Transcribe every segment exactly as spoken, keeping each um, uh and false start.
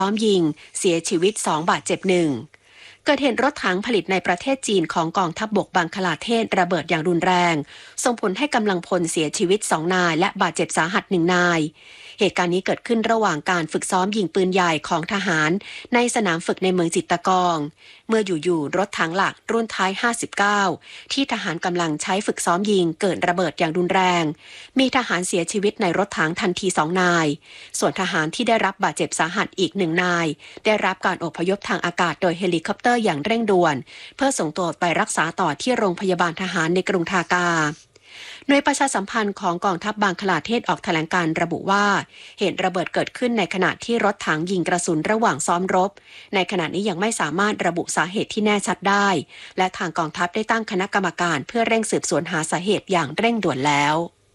ซ้อมยิงเสียชีวิตสองบาดเจ็บหนึ่งเกิดเหตุรถถังผลิตในประเทศจีนของกองทัพบกบังคลาเทศระเบิดอย่างรุนแรงส่งผลให้กำลังพลเสียชีวิตสองนายและบาดเจ็บสาหัสหนึ่งนายเหตุการณ์นี้เกิดขึ้นระหว่างการฝึกซ้อมยิงปืนใหญ่ของทหารในสนามฝึกในเมืองจิตรกองเมื่ออยู่ๆรถถังหลักรุ่นท้ายห้าสิบเก้าที่ทหารกำลังใช้ฝึกซ้อมยิงเกิดระเบิดอย่างรุนแรงมีทหารเสียชีวิตในรถถังทันทีสองนายส่วนทหารที่ได้รับบาดเจ็บสาหัสอีกหนึ่งนายได้รับการอพยพทางอากาศโดยเฮลิคอปเตอร์อย่างเร่งด่วนเพื่อส่งตัวไปรักษาต่อที่โรงพยาบาลทหารในกรุงทากาหน่วยประชาสัมพันธ์ของกองทัพบังคลาเทศออกแถลงการระบุว่าเหตุระเบิดเกิดขึ้นในขณะที่รถถังยิงกระสุนระหว่างซ้อมรบในขณะนี้ยังไม่สามารถระบุสาเหตุที่แน่ชัดได้และทางกองทัพได้ตั้งคณะกรรมการเพื่อเร่งสืบสวนหาสาเหตุอย่างเร่งด่วนแล้ว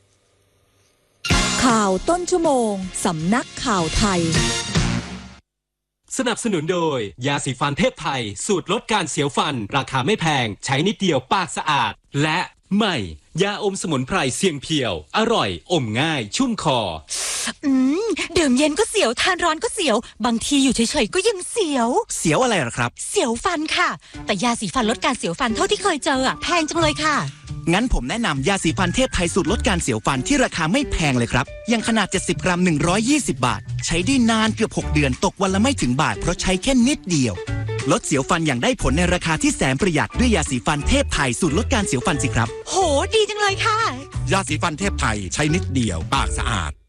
ข่าวต้นชั่วโมงสำนักข่าวไทยสนับสนุนโดยยาสีฟันเทพไทยสูตรลดการเสียวฟันราคาไม่แพงใช้นิดเดียวปากสะอาดและใหม่ยาอมสมุนไพรเสียงเพียวอร่อยอมง่ายชุ่มคออืมดื่มเย็นก็เสียวทานร้อนก็เสียวบางทีอยู่เฉยๆก็ยังเสียวเสียวอะไรหรอครับเสียวฟันค่ะแต่ยาสีฟันลดการเสียวฟันเท่าที่เคยเจออะแพงจังเลยค่ะงั้นผมแนะนำยาสีฟันเทพไทยสูตรลดการเสียวฟันที่ราคาไม่แพงเลยครับยังขนาดเจ็ดสิบกรัมหนึ่งร้อยยี่สิบบาทใช้ได้นานเกือบหกเดือนตกวันละไม่ถึงบาทเพราะใช้แค่นิดเดียวลดเสียวฟันอย่างได้ผลในราคาที่แสนประหยัดด้วยยาสีฟันเทพไทยสูตรลดการเสียวฟันสิครับโหดีจังเลยค่ะยาสีฟันเทพไทยใช้นิดเดียวปากสะอาด